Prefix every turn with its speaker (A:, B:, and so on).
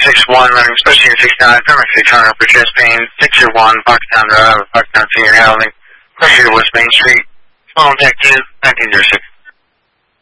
A: 61, running Special Unit 69, Permit 600 for chest pain, 601, Parktown Drive, Parktown Senior Housing, pressure to West Main Street, phone deck 2, 1906.